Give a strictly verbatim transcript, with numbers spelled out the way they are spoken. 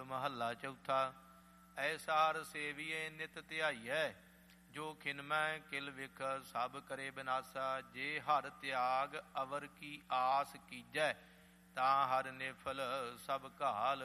ਮਹੱਲਾ ਚੌਥਾ। ਐਸਾ ਹਰ ਸੇਵੀਏ ਨਿਤ ਧਿਆਈਐ, ਜੋ ਖਿਨਮੈ ਕਿਲ ਵਿਖ ਸਭ ਕਰੇ ਬਿਨਾਸਾ। ਜੇ ਹਰ ਤਿਆਗ ਅਵਰ ਕੀ ਆਸ ਕੀਜੈ, ਤਾਂ ਹਰ ਨਿਫਲ ਸਭ ਘਾਲ